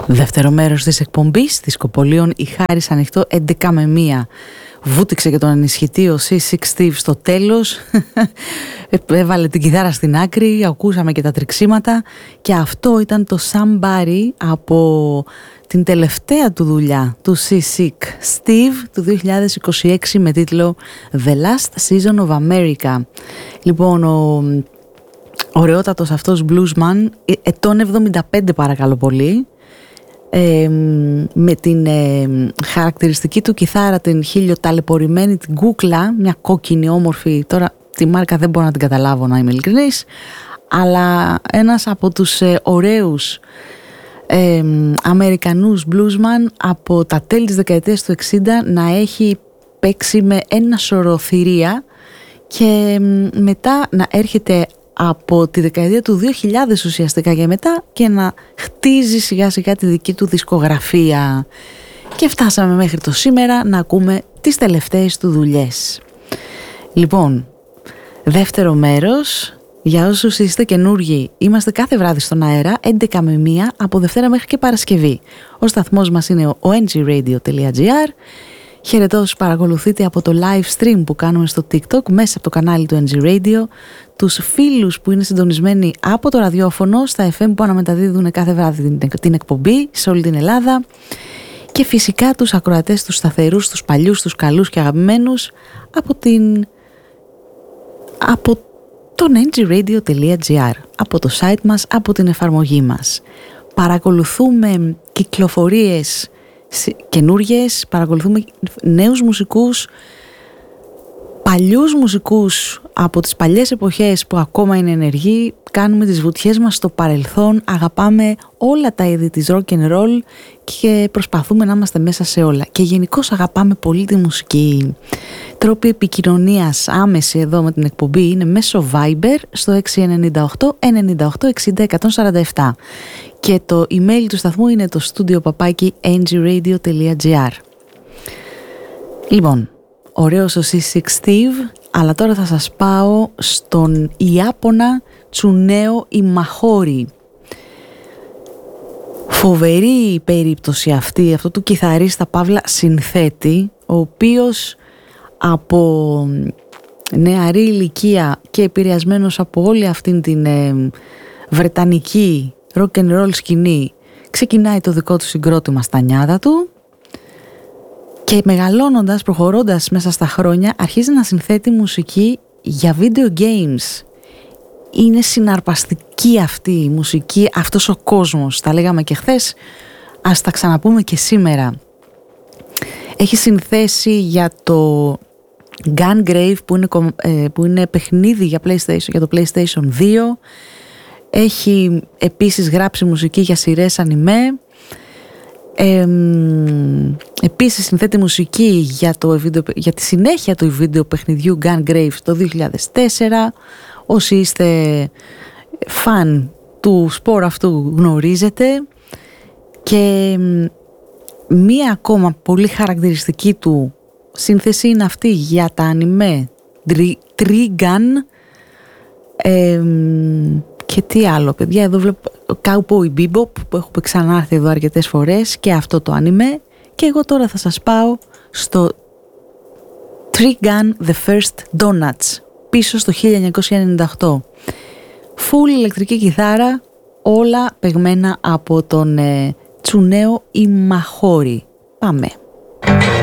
Δεύτερο μέρος της εκπομπής δισκοπολίων η Χάρις ανοιχτό 11 με 1. Βούτυξε και τον ενισχυτή ο C6 Steve στο τέλος. Έβαλε την κιθάρα στην άκρη, ακούσαμε και τα τριξίματα. Και αυτό ήταν το Somebody από την τελευταία του δουλειά του C6 Steve του 2026 με τίτλο The Last Season of America. Λοιπόν, ο ωραιότατος αυτός bluesman, ετών 75 παρακαλώ πολύ, με την χαρακτηριστική του κιθάρα, την χίλιο-ταλαιπωρημένη, την κούκλα, μια κόκκινη όμορφη, τώρα τη μάρκα δεν μπορώ να την καταλάβω να είμαι ειλικρινής, αλλά ένας από τους ωραίους Αμερικανούς bluesman από τα τέλη της δεκαετίας του 60 να έχει παίξει με ένα σωρό θηρία και μετά να έρχεται από τη δεκαετία του 2000 ουσιαστικά και μετά και να χτίζει σιγά σιγά τη δική του δισκογραφία. Και φτάσαμε μέχρι το σήμερα να ακούμε τις τελευταίες του δουλειές. Λοιπόν, δεύτερο μέρος, για όσους είστε καινούργοι, είμαστε κάθε βράδυ στον αέρα 11 με 1 από Δευτέρα μέχρι και Παρασκευή. Ο σταθμός μας είναι ο ngradio.gr. Χαιρετώ όσους παρακολουθείτε από το live stream που κάνουμε στο TikTok μέσα από το κανάλι του NG Radio, τους φίλους που είναι συντονισμένοι από το ραδιόφωνο στα FM που αναμεταδίδουν κάθε βράδυ την εκπομπή σε όλη την Ελλάδα και φυσικά τους ακροατές, τους σταθερούς, τους παλιούς, τους καλούς και αγαπημένους από το ngradio.gr, από το site μας, από την εφαρμογή μας. Παρακολουθούμε κυκλοφορίες καινούριες, παρακολουθούμε νέους μουσικούς, παλιούς μουσικούς από τις παλιές εποχές που ακόμα είναι ενεργοί, κάνουμε τις βουτιές μας στο παρελθόν, αγαπάμε όλα τα είδη της rock and roll και προσπαθούμε να είμαστε μέσα σε όλα και γενικώς αγαπάμε πολύ τη μουσική. Τρόποι επικοινωνίας άμεση εδώ με την εκπομπή είναι μέσω Viber στο 698 98 60 147 και το email του σταθμού είναι το studio@ngradio.gr. Λοιπόν, ωραίος ο C6 Steve, αλλά τώρα θα σας πάω στον Ιάπωνα Τσουνέο Ιμαχόρι. Φοβερή η περίπτωση αυτή, αυτού του κιθαρίστα παύλα συνθέτη, ο οποίος από νεαρή ηλικία και επηρεασμένος από όλη αυτήν την βρετανική rock and roll σκηνή ξεκινάει το δικό του συγκρότημα στα νιάτα του και μεγαλώνοντας, προχωρώντας μέσα στα χρόνια αρχίζει να συνθέτει μουσική για video games. Είναι συναρπαστική αυτή η μουσική, αυτός ο κόσμος, τα λέγαμε και χθες, ας τα ξαναπούμε και σήμερα. Έχει συνθέσει για το Gungrave που είναι παιχνίδι για το PlayStation 2. Έχει επίσης γράψει μουσική για σειρές ανιμέ. Επίσης συνθέτει μουσική για τη συνέχεια του βίντεο παιχνιδιού Gungrave το 2004. Όσοι είστε φαν του σπορ αυτού γνωρίζετε. Και μία ακόμα πολύ χαρακτηριστική του σύνθεση είναι αυτή για τα ανιμέ Trigun. Και τι άλλο, παιδιά, εδώ βλέπω Cowboy Bebop που έχω ξανάρθει εδώ αρκετές φορές και αυτό το ανιμέ. Και εγώ τώρα θα σας πάω στο Trigun The First Donuts πίσω στο 1998. Full ηλεκτρική κιθάρα, όλα παιγμένα από τον Τσουνέο Ιμαχόρι. Πάμε.